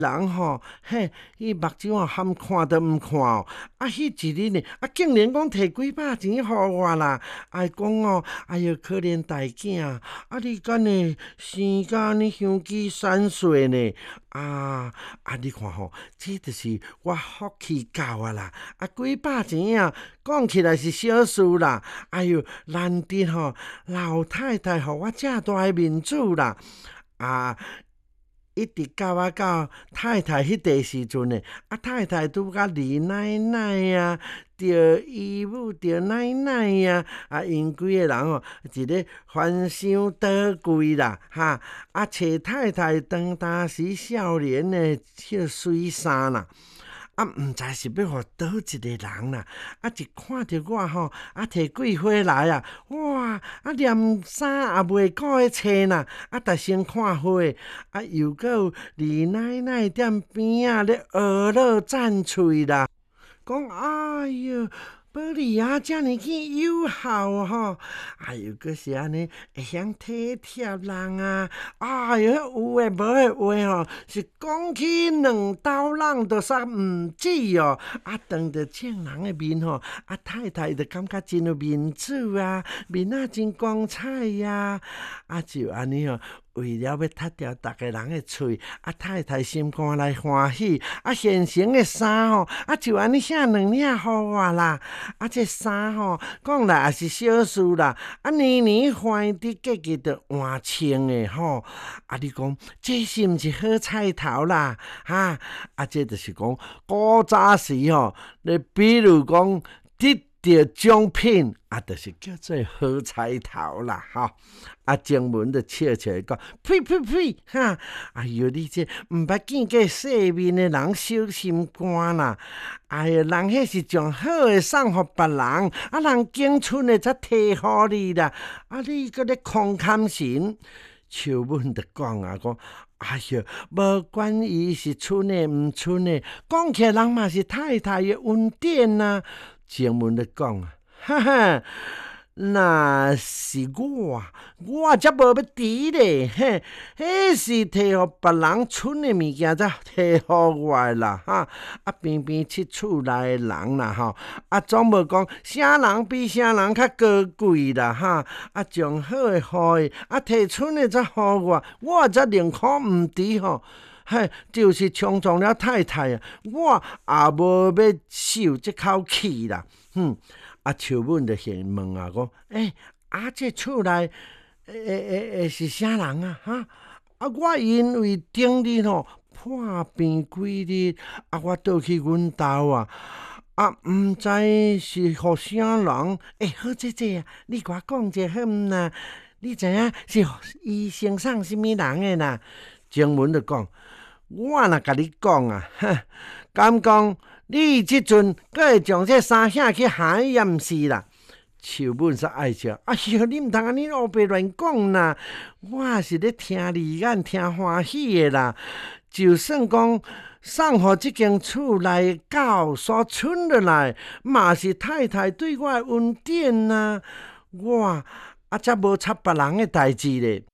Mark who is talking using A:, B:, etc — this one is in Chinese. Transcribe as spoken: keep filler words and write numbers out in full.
A: 人吼，嘿，伊目睭啊，含看都毋看哦。啊，迄一日呢，啊，竟然讲摕几百钱互我啦！啊，讲哦，哎哟，可怜大囝，啊，你敢会生甲安尼香肌散碎呢？啊啊，你看吼，这就是我福气够啊啦！啊，几百钱啊，讲起来是小事啦。哎哟，难得吼，老太太互我遮大诶面子啦！啊。一直到啊到太太迄个时阵呢，啊太太拄甲李奶奶啊，着姨母着奶奶啊，啊因规个人哦，一个翻箱倒柜啦，哈，啊找太太当当时少年的迄水衫啦。啊，毋知是要互倒一个人啦，啊，一看着我吼，啊，摕桂花来啊，哇，啊，连衫也袂顾诶穿啦，啊，逐身看花，啊，又搁有李奶奶踮边仔咧学乐赞喙啦，讲哎哟。保利啊，遮尔去友好吼，哎哟，阁是安尼会晓体贴人啊，哎哟，有诶无诶话吼，是讲起两刀人都煞毋止哦，啊，当着众人诶面吼，啊太太就感觉真有面子啊，面仔真光彩呀，啊就安尼哦。为了要踢掉逐个人的喙，啊太太心肝来欢喜，啊现成的衫吼，啊就安尼写两领互我啦，啊这衫吼讲来也是小事啦，啊年年欢喜结结着换穿的吼，啊你讲这是毋是好彩头啦？哈，啊这就是讲古早时吼，你比如讲得着奖品，啊，就是叫做好彩头啦，吼。啊，正文就笑笑讲，呸呸呸，哈！哎哟，你这毋捌见过世面的人小心肝啦！哎哟，人迄是将好的送互别人，啊，人景春的才摕互你啦！啊，你搁咧空堪神，秋文就讲啊，讲。哎哟，无管伊是蠢的毋蠢的，讲起来人嘛是太太的恩典呐。正文就讲啊，哈哈。那是我，我则无要伫咧，嘿，迄是摕互别人蠢的物件，则摕互我啦，哈！啊，偏偏七厝内的人啦，吼，啊，总无讲啥人比啥人较高贵啦，哈！啊，将好的互伊，啊，摕蠢的则互我，我则宁可毋伫吼。嘿，就是冲撞了太太啊，我也无要受这口气啦，哼！啊，秋文就现问啊，讲，诶、欸，啊，这厝内诶诶诶是啥人啊？哈，啊，我因为顶日吼破病几日，啊，我倒去阮兜啊，啊，毋知是互啥人？诶、欸，好姐姐啊，你甲我讲者好毋啦？你知影是医生送什物人诶呐？正文就讲，我若甲你讲啊，哈，敢讲？你即阵阁会将这衫遐去海验死啦？秋本煞爱笑，哎哟，你毋通安尼胡白乱讲啦！我是咧听你眼听欢喜的啦。就算讲送互即间厝内狗所剩落来，嘛是太太对我的恩典啊！我啊，则无插别人的代志咧。